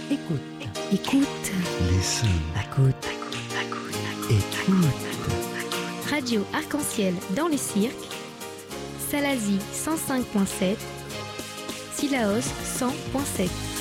Écoute. Écoute. Listen. Écoute. Écoute. Radio Arc-en-Ciel dans les cirques. Salazie 105.7. Sillaos 100.7.